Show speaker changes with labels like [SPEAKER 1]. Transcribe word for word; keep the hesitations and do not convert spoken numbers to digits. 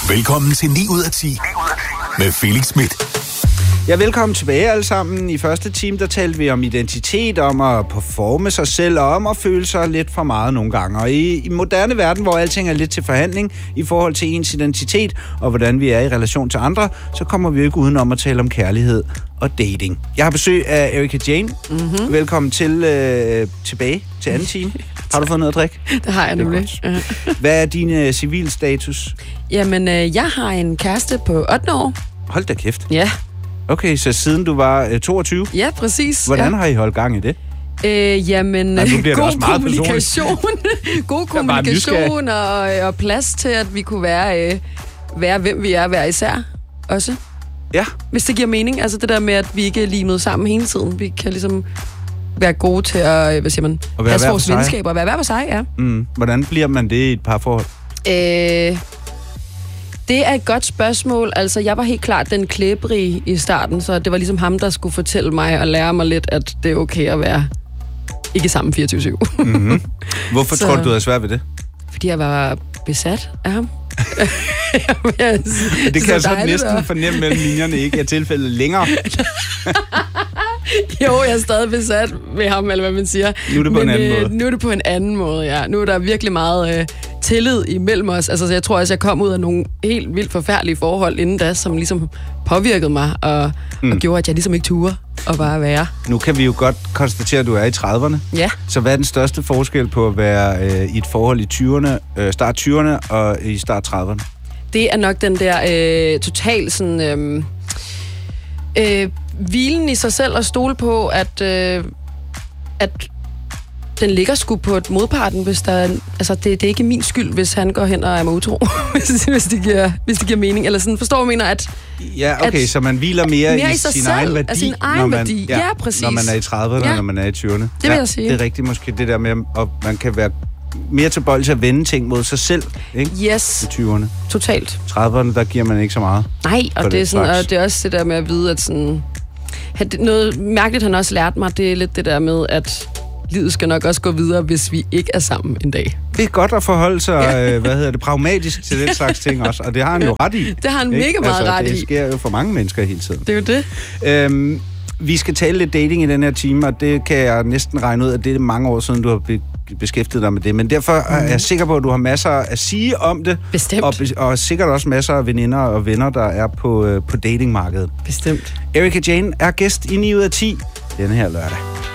[SPEAKER 1] Velkommen til ni ud af ti med Felix Smith.
[SPEAKER 2] Ja, velkommen tilbage alle sammen. I første time, der talte vi om identitet, om at performe sig selv, og om at føle sig lidt for meget nogle gange. Og i, i moderne verden, hvor alting er lidt til forhandling i forhold til ens identitet, og hvordan vi er i relation til andre, så kommer vi jo ikke udenom at tale om kærlighed og dating. Jeg har besøg af Erika Jane. Mm-hmm. Velkommen til øh, tilbage til anden time. Har du fået noget at drikke?
[SPEAKER 3] Det har jeg nemlig. Ja.
[SPEAKER 2] Hvad er din øh, civilstatus?
[SPEAKER 3] Jamen, øh, jeg har en kæreste på otte år.
[SPEAKER 2] Hold da kæft.
[SPEAKER 3] Ja.
[SPEAKER 2] Okay, så siden du var øh, toogtyve?
[SPEAKER 3] Ja, præcis.
[SPEAKER 2] Hvordan
[SPEAKER 3] ja.
[SPEAKER 2] har I holdt gang i det?
[SPEAKER 3] Øh, jamen,
[SPEAKER 2] Nej,
[SPEAKER 3] god kommunikation. god kommunikation og, og plads til, at vi kunne være, øh, være hvem vi er hver især også.
[SPEAKER 2] Ja.
[SPEAKER 3] Hvis det giver mening. Altså det der med, at vi ikke er limet sammen hele tiden. Vi kan ligesom være gode til at, hvad siger man, passe vores venskaber og være hver for sig, ja.
[SPEAKER 2] Mm. Hvordan bliver man det i et parforhold?
[SPEAKER 3] Øh... Det er et godt spørgsmål. Altså, jeg var helt klart den klæbrige i starten, så det var ligesom ham, der skulle fortælle mig og lære mig lidt, at det er okay at være ikke sammen fireogtyve syv.
[SPEAKER 2] Mm-hmm. Hvorfor så, tror du, du havde svært ved det?
[SPEAKER 3] Fordi jeg var besat af ham.
[SPEAKER 2] Jamen, det kan jeg så næsten og... fornemme mellem linjerne, ikke er tilfældet længere.
[SPEAKER 3] Jo, jeg er stadig besat ved ham, eller hvad man siger.
[SPEAKER 2] Nu er det på Men, en anden
[SPEAKER 3] øh,
[SPEAKER 2] måde.
[SPEAKER 3] Nu er det på en anden måde, ja. Nu er der virkelig meget øh, tillid imellem os. Altså, så jeg tror også, jeg kom ud af nogle helt vildt forfærdelige forhold inden da, som ligesom påvirkede mig og, mm. og gjorde, at jeg ligesom ikke turde at bare være.
[SPEAKER 2] Nu kan vi jo godt konstatere, at du er i trediverne.
[SPEAKER 3] Ja.
[SPEAKER 2] Så hvad er den største forskel på at være øh, i et forhold i tyverne, øh, start tyverne og i start trediverne?
[SPEAKER 3] Det er nok den der øh, total sådan... Øh, øh, hvilen i sig selv og stole på, at, øh, at den ligger sgu på et modparten, hvis der altså det, det er ikke min skyld, hvis han går hen og er mig utro, hvis, hvis, det giver, hvis det giver mening. Eller sådan, forstår du, mener, at...
[SPEAKER 2] Ja, okay, at, så man hviler mere, mere i, i sin selv, egen værdi,
[SPEAKER 3] sin egen
[SPEAKER 2] når, man,
[SPEAKER 3] værdi. Ja, ja, præcis.
[SPEAKER 2] når man er i trediverne, ja. Når man er i tyverne.
[SPEAKER 3] Det vil
[SPEAKER 2] ja,
[SPEAKER 3] jeg sige.
[SPEAKER 2] Det er rigtigt måske det der med, at man kan være mere tilbøjelig til at vende ting mod sig selv, ikke?
[SPEAKER 3] Yes.
[SPEAKER 2] I tyverne.
[SPEAKER 3] Totalt.
[SPEAKER 2] trediverne, der giver man ikke så meget.
[SPEAKER 3] Nej, og det, er sådan, og det er også det der med at vide, at sådan... Noget mærkeligt, han også lærte mig, det er lidt det der med, at livet skal nok også gå videre, hvis vi ikke er sammen en dag.
[SPEAKER 2] Det er godt at forholde sig, ja. hvad hedder det, pragmatisk til den slags ting også, og det har han jo ret i.
[SPEAKER 3] Det har han
[SPEAKER 2] ikke?
[SPEAKER 3] mega meget
[SPEAKER 2] altså,
[SPEAKER 3] ret
[SPEAKER 2] det
[SPEAKER 3] i.
[SPEAKER 2] Det sker jo for mange mennesker hele tiden.
[SPEAKER 3] Det er jo det.
[SPEAKER 2] Øhm, vi skal tale lidt dating i den her time, og det kan jeg næsten regne ud, at det er mange år siden, du har be- beskæftiget dig med det. Men derfor mm. er jeg sikker på, at du har masser at sige om det.
[SPEAKER 3] Bestemt.
[SPEAKER 2] Og, be- og sikkert også masser af veninder og venner, der er på, øh, på datingmarkedet.
[SPEAKER 3] Bestemt.
[SPEAKER 2] Erika Jane er gæst i ni ud af ti denne her lørdag.